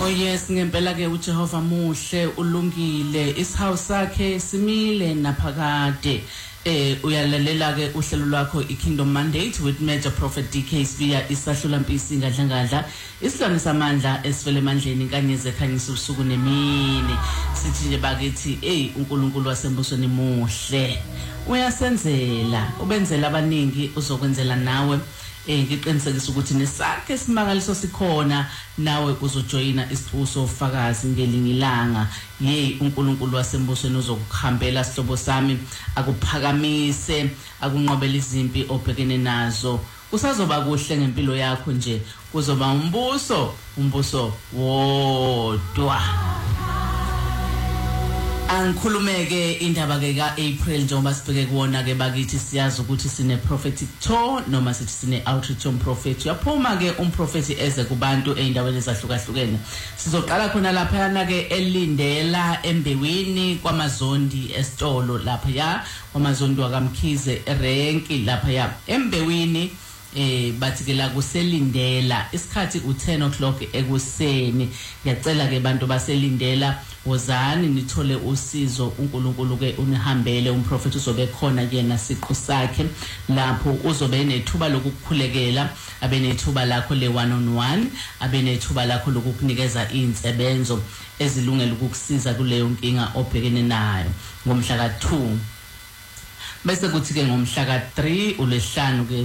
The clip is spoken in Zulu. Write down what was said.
Oh yes, ngempela ke uJehova muhle ulungile isihawu sakhe simile naphakade. Uyalalela ke uhlelo lwakho iKingdom Mandate with Major Prophet DK Sibiya isahlula mpisi ngadla isilwane samandla esivele emandleni kanyeze khanyisa usuku nemini sithi nje bakithi uNkulunkulu wasembusweni muhle uyasenzela ubenzela abaningi uzokwenzela nawe ngiqinisekisa ukuthi nesakhe isimangaliso sikhona nawe uzojoyina isibuso ufakazi ngelinye ilanga uNkulunkulu wasembusweni uzokuhambela sihlobo sami akuphakamise akunqobela izimpi obhekene nazo kusazoba kuhle ngempilo yakho nje kuzoba umbuso wodwa. Angikhulumeke indaba ke kaApril njengoba sibheke kuona ke bakithi siyazi ukuthi sine prophetic tour noma sithi sine outreach prophet yaphuma ke umprofeti eze kubantu eindaweni ezahlukahlukene sizoqala khona lapha yana ke elindela embewini kwamazondi esitolo lapha ya kwamazondi wakamkhize erenki lapha ya embewini bathi ke la kuselindela isikhathi u10 o'clock ekuseni ngiyacela ke bantu baselindela wozani nithole usizo uNkulunkulu ke unihambele umprofeti uzobe khona yena siqu sakhe lapho uzobe nethuba lokukhulekela abenethuba lakho le one on one abenethuba lakho lokukunikeza insebenzo ezilungele ukukusiza kuleyo nkinga obhekene nayo ngomhla ka2 bese kuthi ke ngomhla ka3 uLesihlanu ke